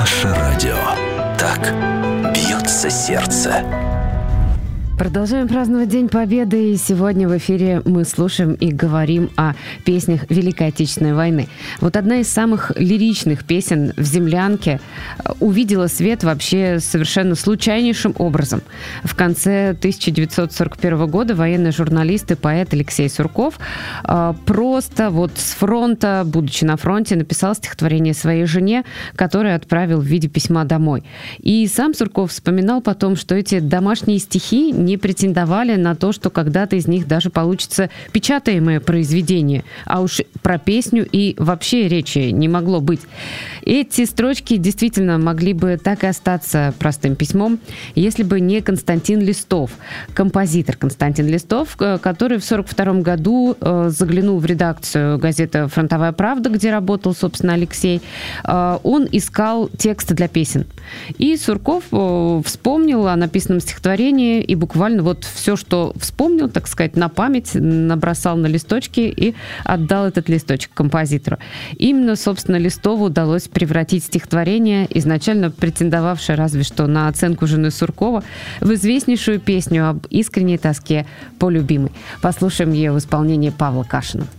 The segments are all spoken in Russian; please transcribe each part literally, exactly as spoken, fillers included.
Наше радио. Так бьется сердце. Продолжаем праздновать День Победы, и сегодня в эфире мы слушаем и говорим о песнях Великой Отечественной войны. Вот одна из самых лиричных песен в «Землянке» увидела свет вообще совершенно случайнейшим образом. В конце тысяча девятьсот сорок первого года военный журналист и поэт Алексей Сурков просто вот с фронта, будучи на фронте, написал стихотворение своей жене, которое отправил в виде письма домой. И сам Сурков вспоминал потом, что эти домашние стихи не претендовали на то, что когда-то из них даже получится печатаемое произведение. А уж про песню и вообще речи не могло быть. Эти строчки действительно могли бы так и остаться простым письмом, если бы не Константин Листов, композитор Константин Листов, который в сорок втором году заглянул в редакцию газеты «Фронтовая правда», где работал, собственно, Алексей. Он искал тексты для песен. И Сурков вспомнил о написанном стихотворении и буквально Буквально вот все, что вспомнил, так сказать, на память, набросал на листочки и отдал этот листочек композитору. Именно, собственно, Листову удалось превратить стихотворение, изначально претендовавшее разве что на оценку жены Суркова, в известнейшую песню об искренней тоске по любимой. Послушаем ее в исполнении Павла Кашина.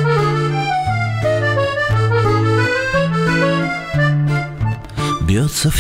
Бьется в